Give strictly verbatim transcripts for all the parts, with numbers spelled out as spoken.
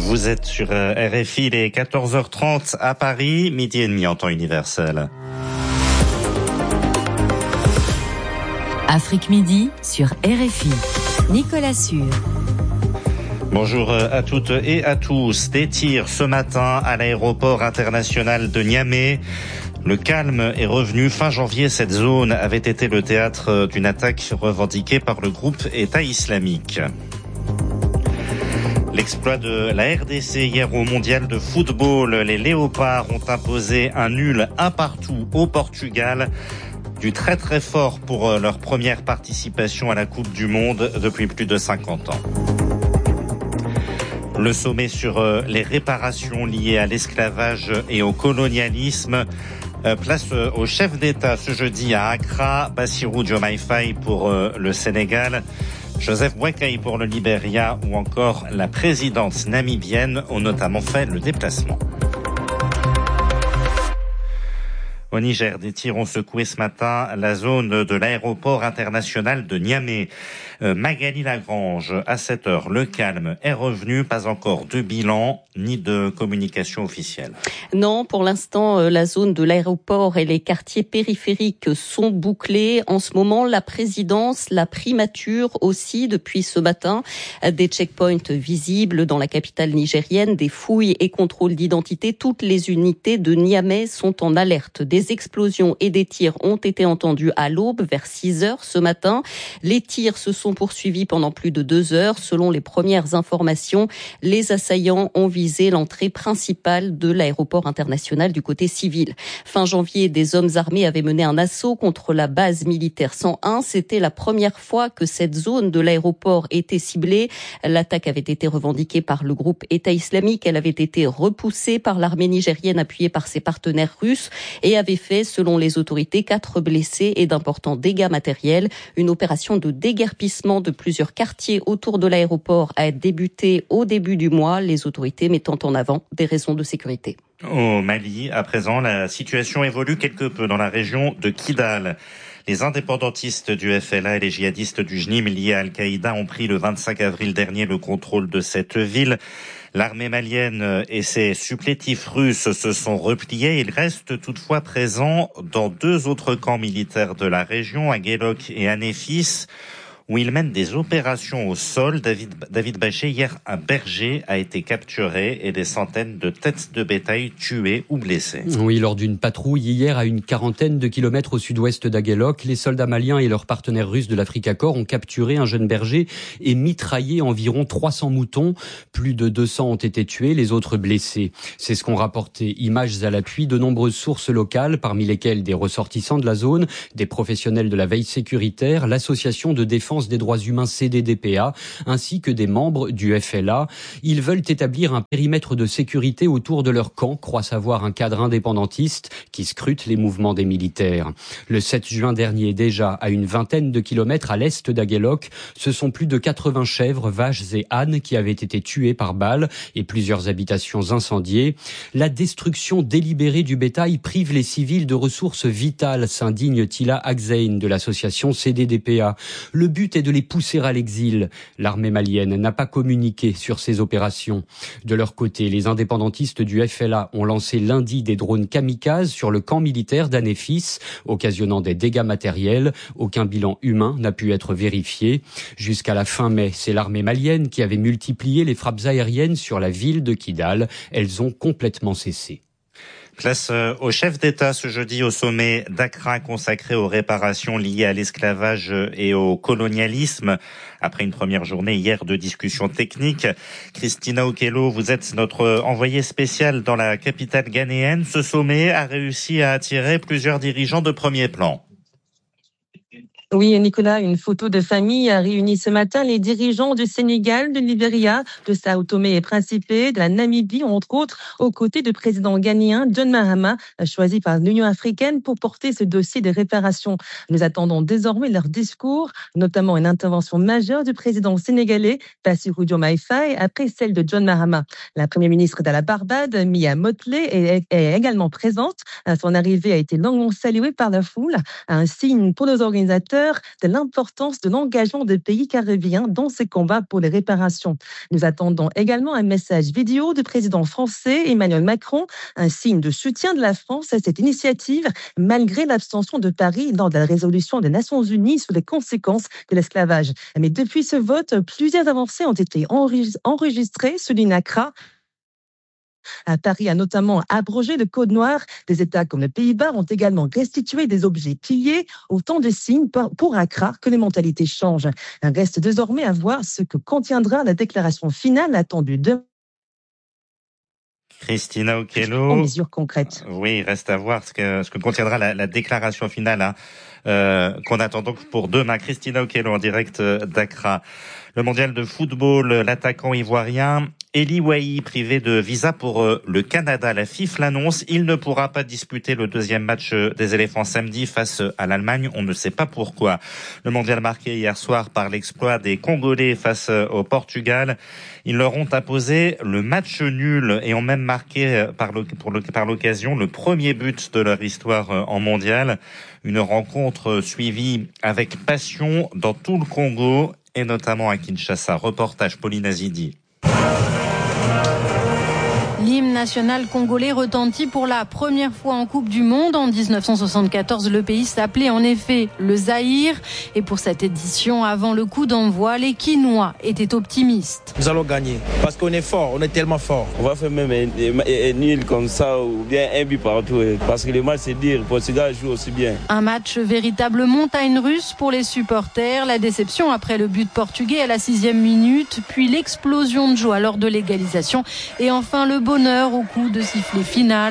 Vous êtes sur R F I, il est quatorze heures trente à Paris, midi et demi en temps universel. Afrique Midi sur R F I. Nicolas Sûr. Bonjour à toutes et à tous. Des tirs ce matin à l'aéroport international de Niamey. Le calme est revenu. Fin janvier, cette zone avait été le théâtre d'une attaque revendiquée par le groupe État islamique. L'exploit de la R D C hier au mondial de football. Les Léopards ont imposé un nul un partout au Portugal. Du très très fort pour leur première participation à la Coupe du Monde depuis plus de cinquante ans. Le sommet sur les réparations liées à l'esclavage et au colonialisme. Place au chef d'État ce jeudi à Accra, Bassirou Diomaye Faye pour le Sénégal, Joseph Boakai pour le Libéria ou encore la présidente namibienne ont notamment fait le déplacement. Au Niger, des tirs ont secoué ce matin la zone de l'aéroport international de Niamey. Euh, Magali Lagrange, à cette heure, le calme est revenu, pas encore de bilan ni de communication officielle. Non, pour l'instant, euh, la zone de l'aéroport et les quartiers périphériques sont bouclés. En ce moment, la présidence, la primature aussi depuis ce matin. Des checkpoints visibles dans la capitale nigérienne, des fouilles et contrôles d'identité. Toutes les unités de Niamey sont en alerte. Des explosions et des tirs ont été entendus à l'aube, vers six heures ce matin. Les tirs se sont poursuivis pendant plus de deux heures. Selon les premières informations, les assaillants ont visé l'entrée principale de l'aéroport international du côté civil. Fin janvier, des hommes armés avaient mené un assaut contre la base militaire cent un. C'était la première fois que cette zone de l'aéroport était ciblée. L'attaque avait été revendiquée par le groupe État islamique. Elle avait été repoussée par l'armée nigérienne appuyée par ses partenaires russes et avait fait, selon les autorités, quatre blessés et d'importants dégâts matériels. Une opération de déguerpissement de plusieurs quartiers autour de l'aéroport a débuté au début du mois, les autorités mettant en avant des raisons de sécurité. Au Mali, à présent, la situation évolue quelque peu dans la région de Kidal. Les indépendantistes du F L A et les djihadistes du J N I M liés à Al-Qaïda ont pris le vingt-cinq avril dernier le contrôle de cette ville. L'armée malienne et ses supplétifs russes se sont repliés. Ils restent toutefois présents dans deux autres camps militaires de la région, à Guelok et à Néfis, où ils mènent des opérations au sol. David, David Bachet, hier, un berger a été capturé et des centaines de têtes de bétail tuées ou blessées. Oui, lors d'une patrouille hier à une quarantaine de kilomètres au sud-ouest d'Aguelok, les soldats maliens et leurs partenaires russes de l'Afrique Accord ont capturé un jeune berger et mitraillé environ trois cents moutons. Plus de deux cents ont été tués, les autres blessés. C'est ce qu'ont rapporté, images à l'appui, de nombreuses sources locales, parmi lesquelles des ressortissants de la zone, des professionnels de la veille sécuritaire, l'association de défense des droits humains C D D P A, ainsi que des membres du F L A. Ils veulent établir un périmètre de sécurité autour de leur camp, croient savoir un cadre indépendantiste qui scrute les mouvements des militaires. Le sept juin dernier, déjà, à une vingtaine de kilomètres à l'est d'Aguelok, ce sont plus de quatre-vingts chèvres, vaches et ânes qui avaient été tués par balles et plusieurs habitations incendiées. La destruction délibérée du bétail prive les civils de ressources vitales, s'indigne Tila Agzein de l'association C D D P A. Le but est de les pousser à l'exil. L'armée malienne n'a pas communiqué sur ces opérations. De leur côté, les indépendantistes du F L A ont lancé lundi des drones kamikazes sur le camp militaire d'Anéfis, occasionnant des dégâts matériels. Aucun bilan humain n'a pu être vérifié. Jusqu'à la fin mai, c'est l'armée malienne qui avait multiplié les frappes aériennes sur la ville de Kidal. Elles ont complètement cessé. Place au chef d'État ce jeudi au sommet d'Accra consacré aux réparations liées à l'esclavage et au colonialisme. Après une première journée hier de discussions techniques, Christina Okello, vous êtes notre envoyée spéciale dans la capitale ghanéenne. Ce sommet a réussi à attirer plusieurs dirigeants de premier plan. Oui, Nicolas, une photo de famille a réuni ce matin les dirigeants du Sénégal, du Libéria, de Sao Tomé et Principe, de la Namibie, entre autres, aux côtés du président ghanéen John Mahama, choisi par l'Union africaine pour porter ce dossier de réparation. Nous attendons désormais leur discours, notamment une intervention majeure du président sénégalais, Bassirou Diomaye Faye, après celle de John Mahama. La première ministre de la Barbade, Mia Mottley, est, est également présente. Son arrivée a été longuement saluée par la foule, un signe pour nos organisateurs leader de l'importance de l'engagement des pays caribéens dans ces combats pour les réparations. Nous attendons également un message vidéo du président français Emmanuel Macron, un signe de soutien de la France à cette initiative, malgré l'abstention de Paris lors de la résolution des Nations Unies sur les conséquences de l'esclavage. Mais depuis ce vote, plusieurs avancées ont été enregistrées, souligne Accra. Paris a notamment abrogé le code noir. Des États comme les Pays-Bas ont également restitué des objets pillés, autant de signes pour Accra que les mentalités changent. Il reste désormais à voir ce que contiendra la déclaration finale attendue demain. Christina Okello. En mesures concrètes. Oui, il reste à voir ce que, ce que contiendra la, la déclaration finale hein, euh, qu'on attend donc pour demain. Christina Okello en direct d'Accra. Le mondial de football, l'attaquant ivoirien Eli Wahi, privé de visa pour euh, le Canada. La FIFA l'annonce, il ne pourra pas disputer le deuxième match des éléphants samedi face à l'Allemagne. On ne sait pas pourquoi. Le mondial marqué hier soir par l'exploit des Congolais face au Portugal. Ils leur ont imposé le match nul et ont même marqué par, le, pour le, par l'occasion le premier but de leur histoire en mondial. Une rencontre suivie avec passion dans tout le Congo et notamment à Kinshasa. Reportage Pauline Azidi. L'hymne national congolais retentit pour la première fois en Coupe du Monde. En dix-neuf cent soixante-quatorze, le pays s'appelait en effet le Zaïre. Et pour cette édition, avant le coup d'envoi, les Quinois étaient optimistes. Nous allons gagner parce qu'on est fort, on est tellement fort. On va faire même un, un, un nul comme ça ou bien un but partout. Parce que le match, c'est dire, le Portugal joue aussi bien. Un match véritable montagne russe pour les supporters. La déception après le but portugais à la sixième minute, puis l'explosion de joie lors de l'égalisation. Et enfin le bonheur au coup de sifflet final.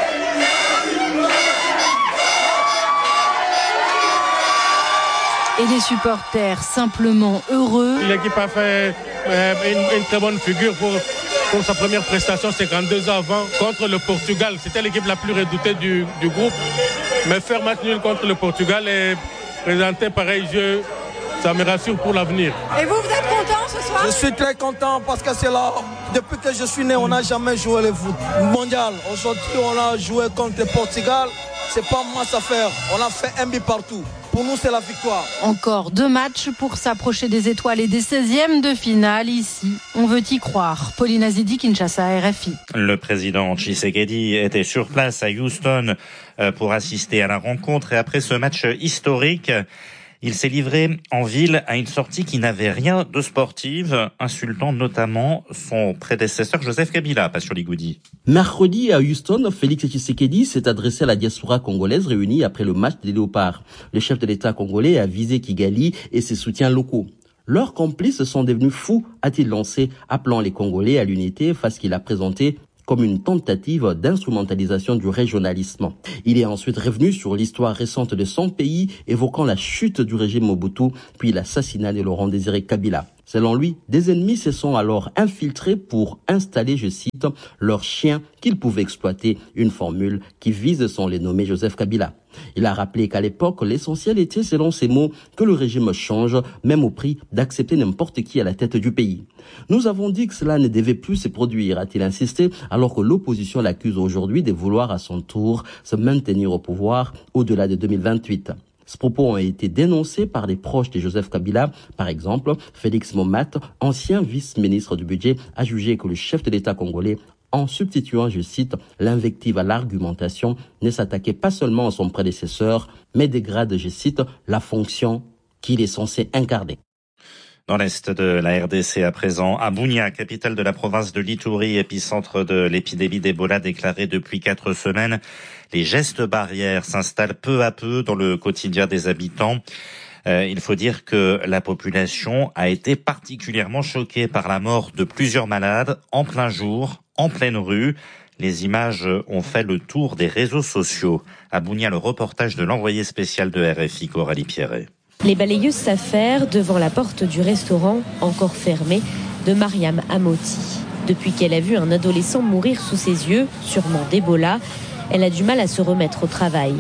Et les supporters simplement heureux. L'équipe a fait euh, une, une très bonne figure pour, pour sa première prestation cinquante-deux ans avant contre le Portugal. C'était l'équipe la plus redoutée du, du groupe. Mais faire match nul contre le Portugal et présenter pareil jeu, ça me rassure pour l'avenir. Et vous, vous êtes content ce soir? Je suis très content parce que c'est là, depuis que je suis né, on n'a jamais joué le foot mondial. Aujourd'hui, on a joué contre le Portugal. C'est pas masse à faire. On a fait un but partout. Pour nous, c'est la victoire. Encore deux matchs pour s'approcher des étoiles et des seizièmes de finale. Ici, on veut y croire. Pauline Azidi, Kinshasa, R F I. Le président Tshisekedi était sur place à Houston pour assister à la rencontre. Et après ce match historique, il s'est livré en ville à une sortie qui n'avait rien de sportive, insultant notamment son prédécesseur Joseph Kabila, pas sur Ligoudi. Mercredi à Houston, Félix Tshisekedi s'est adressé à la diaspora congolaise réunie après le match des Léopards. Le chef de l'État congolais a visé Kigali et ses soutiens locaux. Leurs complices sont devenus fous, a-t-il lancé, appelant les Congolais à l'unité face qu'il a présenté comme une tentative d'instrumentalisation du régionalisme. Il est ensuite revenu sur l'histoire récente de son pays, évoquant la chute du régime Mobutu, puis l'assassinat de Laurent Désiré Kabila. Selon lui, des ennemis se sont alors infiltrés pour installer, je cite, leurs chiens qu'ils pouvaient exploiter, une formule qui vise son les nommé Joseph Kabila. Il a rappelé qu'à l'époque, l'essentiel était, selon ses mots, que le régime change, même au prix d'accepter n'importe qui à la tête du pays. Nous avons dit que cela ne devait plus se produire, a-t-il insisté, alors que l'opposition l'accuse aujourd'hui de vouloir à son tour se maintenir au pouvoir au-delà de deux mille vingt-huit. Ces propos ont été dénoncés par des proches de Joseph Kabila. Par exemple, Félix Momat, ancien vice-ministre du budget, a jugé que le chef de l'État congolais, en substituant, je cite, l'invective à l'argumentation, ne s'attaquait pas seulement à son prédécesseur, mais dégrade, je cite, la fonction qu'il est censé incarner. Dans l'est de la R D C à présent, à Bunia, capitale de la province de l'Ituri, épicentre de l'épidémie d'Ebola déclarée depuis quatre semaines, les gestes barrières s'installent peu à peu dans le quotidien des habitants. Euh, il faut dire que la population a été particulièrement choquée par la mort de plusieurs malades en plein jour, en pleine rue. Les images ont fait le tour des réseaux sociaux. À Bunia, le reportage de l'envoyé spécial de R F I, Coralie Pierret. Les balayeuses s'affairent devant la porte du restaurant, encore fermée, de Mariam Amoti. Depuis qu'elle a vu un adolescent mourir sous ses yeux, sûrement d'Ebola, elle a du mal à se remettre au travail.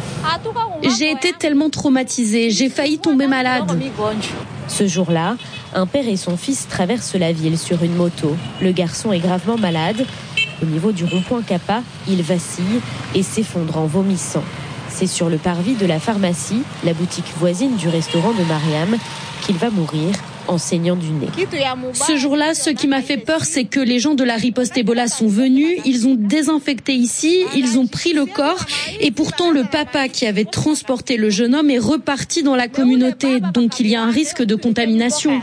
J'ai été tellement traumatisée, j'ai failli tomber malade. Ce jour-là, un père et son fils traversent la ville sur une moto. Le garçon est gravement malade. Au niveau du rond-point Kappa, il vacille et s'effondre en vomissant. C'est sur le parvis de la pharmacie, la boutique voisine du restaurant de Mariam, qu'il va mourir en saignant du nez. Ce jour-là, ce qui m'a fait peur, c'est que les gens de la riposte Ebola sont venus, ils ont désinfecté ici, ils ont pris le corps et pourtant le papa qui avait transporté le jeune homme est reparti dans la communauté, donc il y a un risque de contamination.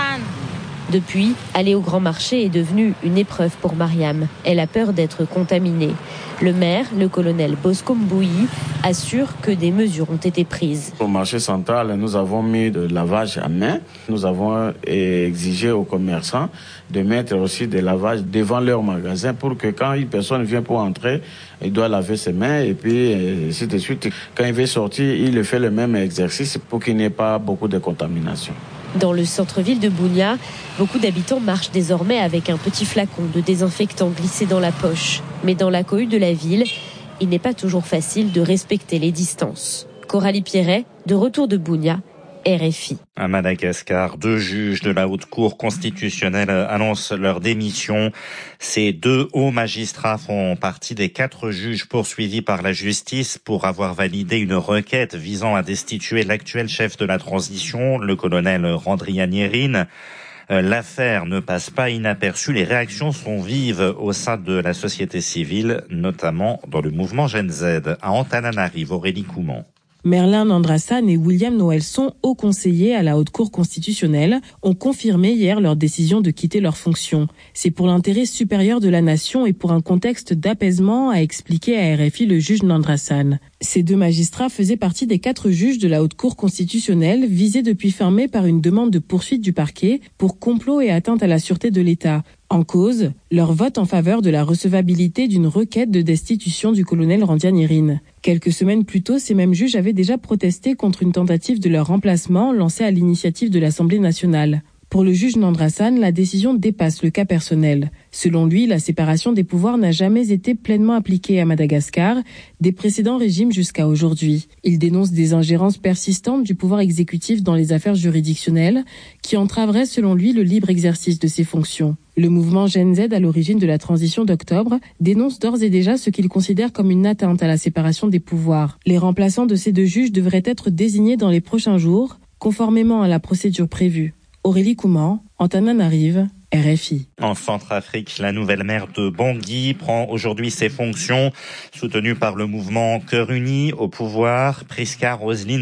Depuis, aller au grand marché est devenu une épreuve pour Mariam. Elle a peur d'être contaminée. Le maire, le colonel Bosco Mbouyi, assure que des mesures ont été prises. Au marché central, nous avons mis de lavage à main. Nous avons exigé aux commerçants de mettre aussi des lavages devant leur magasin pour que quand une personne vient pour entrer, il doit laver ses mains et puis ainsi de suite. Quand il veut sortir, il fait le même exercice pour qu'il n'y ait pas beaucoup de contamination. Dans le centre-ville de Bunia, beaucoup d'habitants marchent désormais avec un petit flacon de désinfectant glissé dans la poche. Mais dans la cohue de la ville, il n'est pas toujours facile de respecter les distances. Coralie Pierret, de retour de Bunia, R F I. À Madagascar, deux juges de la Haute Cour constitutionnelle annoncent leur démission. Ces deux hauts magistrats font partie des quatre juges poursuivis par la justice pour avoir validé une requête visant à destituer l'actuel chef de la transition, le colonel Randrianirine. L'affaire ne passe pas inaperçue. Les réactions sont vives au sein de la société civile, notamment dans le mouvement Gen Z. À Antananarive, Aurélie Couman. Merlin Nandrassan et William Noëlson, hauts conseillers à la Haute Cour constitutionnelle, ont confirmé hier leur décision de quitter leurs fonctions. C'est pour l'intérêt supérieur de la nation et pour un contexte d'apaisement, a expliqué à R F I le juge Nandrassan. Ces deux magistrats faisaient partie des quatre juges de la Haute Cour constitutionnelle visés depuis fin mai par une demande de poursuite du parquet pour complot et atteinte à la sûreté de l'État. En cause, leur vote en faveur de la recevabilité d'une requête de destitution du colonel Randrianirine. Quelques semaines plus tôt, ces mêmes juges avaient déjà protesté contre une tentative de leur remplacement lancée à l'initiative de l'Assemblée nationale. Pour le juge Nandrassan, la décision dépasse le cas personnel. Selon lui, la séparation des pouvoirs n'a jamais été pleinement appliquée à Madagascar, des précédents régimes jusqu'à aujourd'hui. Il dénonce des ingérences persistantes du pouvoir exécutif dans les affaires juridictionnelles qui entraveraient selon lui le libre exercice de ses fonctions. Le mouvement Gen Z, à l'origine de la transition d'octobre, dénonce d'ores et déjà ce qu'il considère comme une atteinte à la séparation des pouvoirs. Les remplaçants de ces deux juges devraient être désignés dans les prochains jours, conformément à la procédure prévue. Aurélie Couman, Antananarive, R F I. En Centrafrique, la nouvelle maire de Bangui prend aujourd'hui ses fonctions, soutenue par le mouvement Cœur Uni au pouvoir. Priska Roselyne